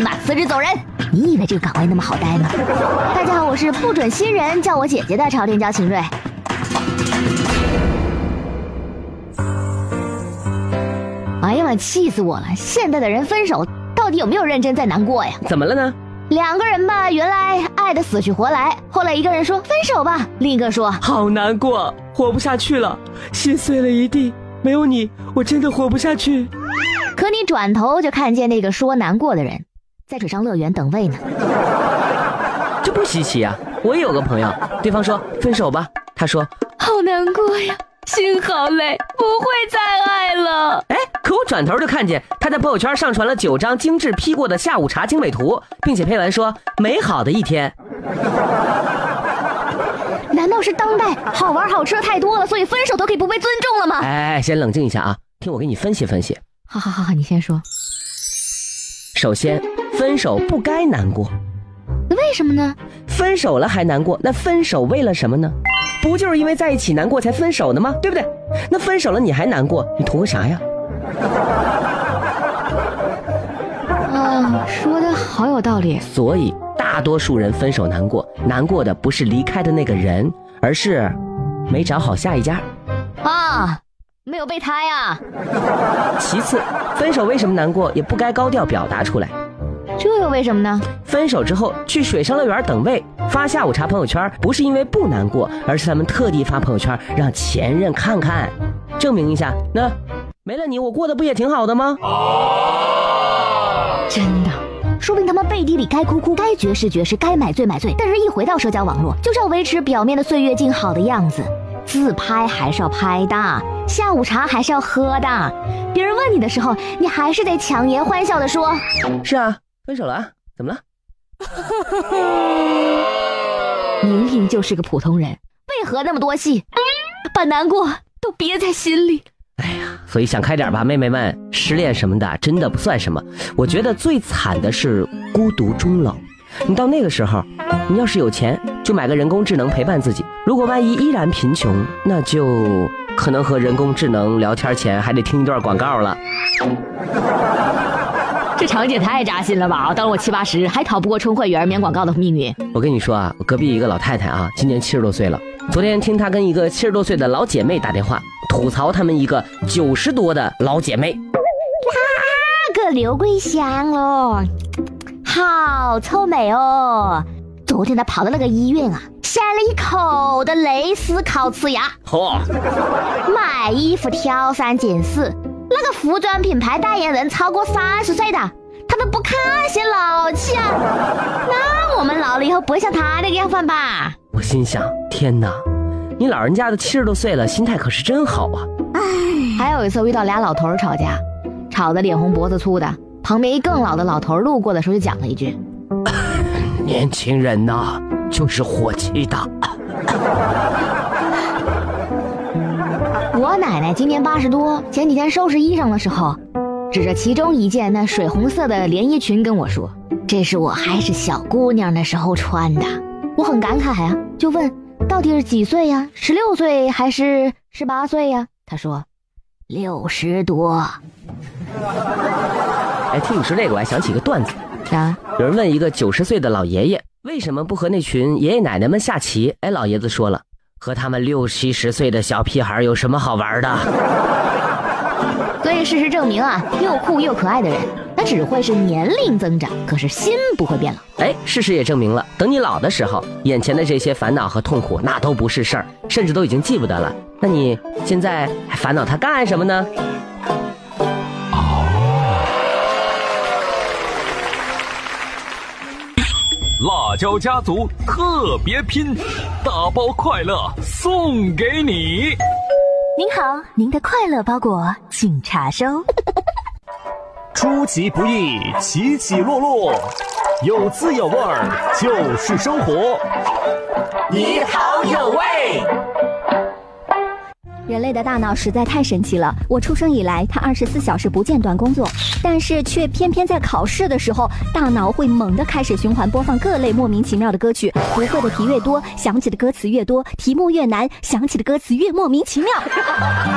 立马辞职走人。你以为这个岗位那么好待吗？大家好，我是不准新人叫我姐姐的朝天椒秦瑞。哎呀妈，气死我了！现在的人分手到底有没有认真在难过呀？ 怎么了呢？ 两个人吧，原来爱得死去活来，后来一个人说分手吧，另一个说好难过，活不下去了，心碎了一地，没有你我真的活不下去。 可你转头就看见那个说难过的人在水上乐园等位呢。 这不稀奇啊，我也有个朋友，对方说分手吧，他说好难过呀，心好累，不会再爱了。 可我转头就看见他在朋友圈上传了9张精致 P 过的下午茶精美图，并且配文说美好的一天。 难道是当代好玩好吃的太多了，所以分手都可以不被尊重了吗？ 先冷静一下啊，听我给你分析分析。 好，你先说。 首先，分手不该难过。 为什么呢？ 分手了还难过，那分手为了什么呢？不就是因为在一起难过才分手的吗？对不对？那分手了你还难过，你图个啥呀？ 说的好有道理。 所以大多数人分手难过，难过的不是离开的那个人，而是没找好下一家没有备胎啊。 其次，分手为什么难过也不该高调表达出来。 这又为什么呢？分手之后去水上乐园等位，发下午茶朋友圈，不是因为不难过，而是他们特地发朋友圈让前任看看，证明一下，那没了你我过得不也挺好的吗？ 真的，说不定他们背地里该哭哭，该绝食绝食，该买醉买醉，但是一回到社交网络，就是要维持表面的岁月静好的样子，自拍还是要拍的，下午茶还是要喝的，别人问你的时候，你还是得强颜欢笑的说是啊，分手了啊，怎么了？ 明明就是个普通人，为何那么多戏，把难过都憋在心里？ 所以想开点吧，妹妹们，失恋什么的真的不算什么。我觉得最惨的是孤独终老。你到那个时候，你要是有钱，就买个人工智能陪伴自己；如果万一依然贫穷，那就可能和人工智能聊天前还得听一段广告了。 这场景太扎心了吧！当了我70、80还逃不过充会员免广告的命运。 我跟你说啊，我隔壁一个老太太啊，今年70多岁了。昨天听她跟一个70多岁的老姐妹打电话，吐槽他们一个90多的老姐妹。 那个刘桂香咯，好臭美哦！昨天她跑到那个医院啊，塞了一口的蕾丝烤瓷牙。买衣服挑3拣4。那个服装品牌代言人超过30岁的，他们不看显老气啊！那我们老了以后不会像他那个样范吧？ 我心想，天哪，你老人家都70多岁了，心态可是真好啊！ 还有一次遇到俩老头吵架，吵得脸红脖子粗的，旁边一更老的老头路过的时候就讲了一句： 年轻人呐，就是火气大。 我奶奶今年80多，前几天收拾衣裳的时候，指着其中一件那水红色的连衣裙跟我说：这是我还是小姑娘的时候穿的。我很感慨啊，就问到底是几岁呀？16岁还是18岁呀？她说60多。 听你说这个我还想起一个段子。 啥？ 有人问一个90岁的老爷爷为什么不和那群爷爷奶奶们下棋，老爷子说了，和他们60、70岁的小屁孩有什么好玩的？ 所以事实证明啊，又酷又可爱的人，他只会是年龄增长，可是心不会变老。 事实也证明了，等你老的时候，眼前的这些烦恼和痛苦那都不是事儿，甚至都已经记不得了。那你现在还烦恼它干什么呢？ 辣椒家族特别拼，大包快乐送给你。 您好，您的快乐包裹请查收。 出其不意，起起落落，有滋有味就是生活。 你好有味。 人类的大脑实在太神奇了，我出生以来它24小时不间断工作，但是却偏偏在考试的时候，大脑会猛地开始循环播放各类莫名其妙的歌曲，不会的题越多，想起的歌词越多，题目越难，想起的歌词越莫名其妙。